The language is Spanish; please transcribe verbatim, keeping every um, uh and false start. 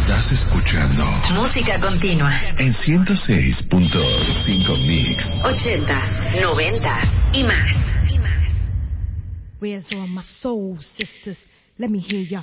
Estás escuchando Música Continua en ciento seis punto cinco Mix. Ochentas, noventas y más. Where's all my soul sisters? Let me hear ya